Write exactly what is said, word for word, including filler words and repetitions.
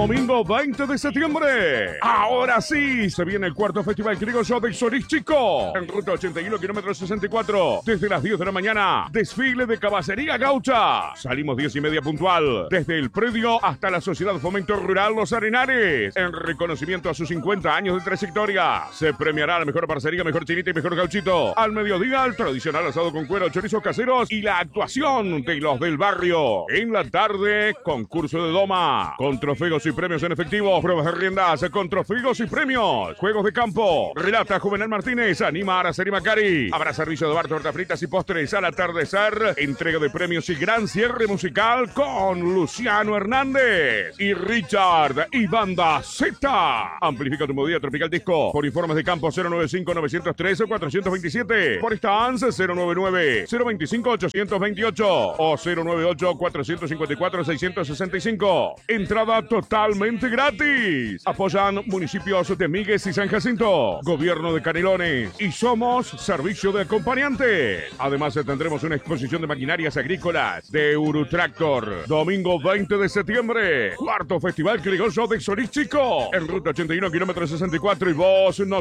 Domingo veinte de septiembre. Ahora sí, se viene el cuarto Festival Criollo de Solís Chico. En ruta ochenta y uno, kilómetro sesenta y cuatro. Desde las diez de la mañana, desfile de caballería gaucha. Salimos diez y media puntual. Desde el predio hasta la Sociedad Fomento Rural Los Arenares. En reconocimiento a sus cincuenta años de trayectoria. Se premiará la mejor parcería, mejor chinita y mejor gauchito. Al mediodía, el tradicional asado con cuero, chorizos caseros y la actuación de los del barrio. En la tarde, concurso de doma. Con trofeos y premios en efectivo. Pruebas de riendas con trofeos y premios. Juegos de campo. Relata Juvenal Martínez. Anima Araceli Macari. Habrá servicio de bar, tortas fritas y postres al atardecer. Entrega de premios y gran cierre musical con Luciano Hernández y Richard y Banda Z. Amplifica tu movida tropical disco. Por informes de campo cero noventa y cinco, novecientos trece, cuatrocientos veintisiete. Por Stans cero noventa y nueve, cero veinticinco, ochocientos veintiocho o cero noventa y ocho, cuatrocientos cincuenta y cuatro, seiscientos sesenta y cinco. Entrada totalmente gratis. Apoyan municipios de Míguez y San Jacinto. Gobierno de Canelones. Y somos servicio de acompañante. Además tendremos una exposición de maquinarias agrícolas de Eurotractor. Domingo veinte de septiembre. Cuarto Festival Criollo de Solís Chico. En ruta ochenta y uno, kilómetro sesenta y cuatro. Y vos no